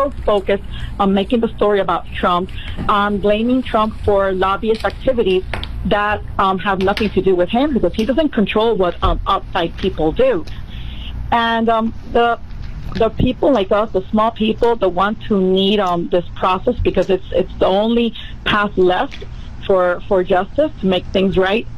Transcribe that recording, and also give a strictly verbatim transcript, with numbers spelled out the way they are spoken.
so focused on making the story about Trump, on blaming Trump for lobbyist activities that um, have nothing to do with him, because he doesn't control what um, outside people do. And um, the the people like us, the small people, the ones who need um, this process, because it's it's the only path left for for justice to make things right,